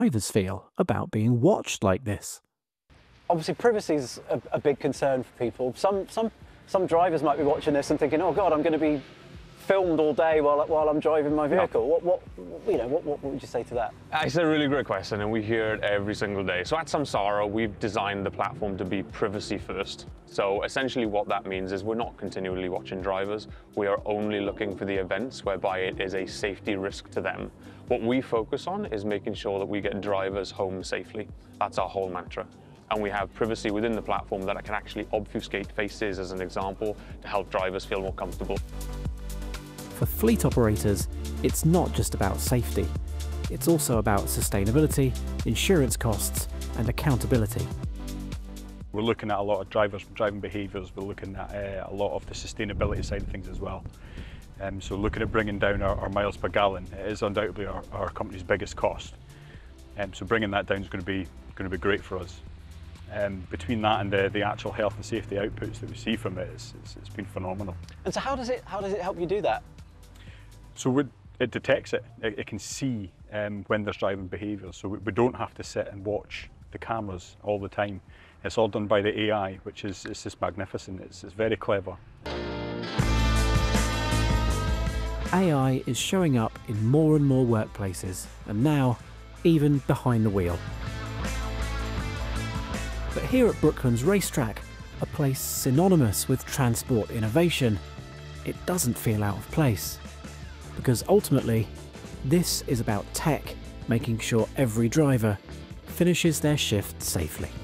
drivers feel about being watched like this. Obviously, privacy is a big concern for people. Some drivers might be watching this and thinking, "Oh God, I'm going to be filmed all day while I'm driving my vehicle." Yeah. What would you say to that? It's a really great question, and we hear it every single day. So at Samsara, we've designed the platform to be privacy first. So essentially what that means is we're not continually watching drivers. We are only looking for the events whereby it is a safety risk to them. What we focus on is making sure that we get drivers home safely. That's our whole mantra. And we have privacy within the platform that can actually obfuscate faces, as an example, to help drivers feel more comfortable. For fleet operators, it's not just about safety. It's also about sustainability, insurance costs, and accountability. We're looking at a lot of driving behaviours. We're looking at a lot of the sustainability side of things as well. So looking at bringing down our miles per gallon, it is undoubtedly our company's biggest cost. So bringing that down is going to be great for us. Between that and the actual health and safety outputs that we see from it, it's been phenomenal. And so how does it help you do that? So it detects it. It can see when there's driving behaviours, so we don't have to sit and watch the cameras all the time. It's all done by the AI, which is just magnificent. It's very clever. AI is showing up in more and more workplaces, and now even behind the wheel. But here at Brooklands Racetrack, a place synonymous with transport innovation, it doesn't feel out of place. Because ultimately, this is about tech making sure every driver finishes their shift safely.